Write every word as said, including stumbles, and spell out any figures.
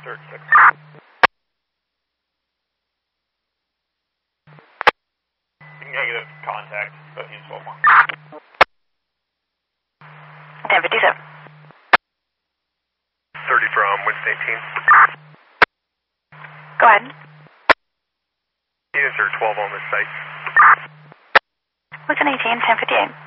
thirty-six. Negative contact, thirteen twelve one. ten fifty-seven. thirty from Winston eighteen. Go ahead. Units are twelve on this site. Winston eighteen, ten fifty-eight.